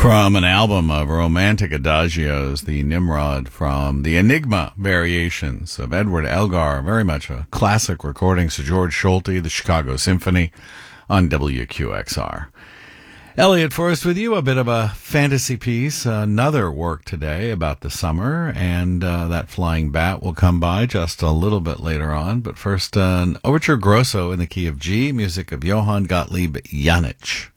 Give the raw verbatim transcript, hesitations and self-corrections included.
From an album of romantic adagios, the Nimrod from the Enigma variations of Edward Elgar, very much a classic recording. Sir George Solti, the Chicago Symphony on W Q X R. Elliot Forrest with you, a bit of a fantasy piece, another work today about the summer, and uh, that flying bat will come by just a little bit later on. But first, uh, an overture grosso in the key of G, music of Johann Gottlieb Janich.